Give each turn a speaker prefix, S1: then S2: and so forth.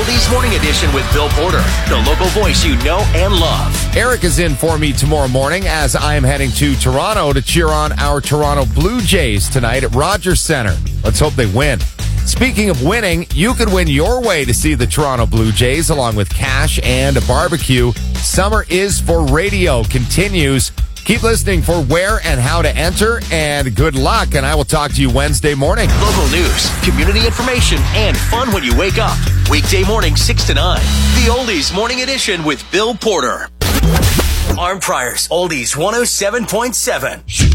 S1: Oldies Morning Edition with Bill Porter, the local voice you know and love.
S2: Eric is in for me tomorrow morning as I am heading to Toronto to cheer on our Toronto Blue Jays tonight at Rogers Centre. Let's hope they win. Speaking of winning, you could win your way to see the Toronto Blue Jays along with cash and a barbecue. Summer is for Radio continues. Keep listening for where and how to enter, and good luck, and I will talk to you Wednesday morning.
S1: Local news, community information, and fun when you wake up. Weekday morning, 6 to 9. The Oldies Morning Edition with Bill Porter. Arm Priors, Oldies 107.7.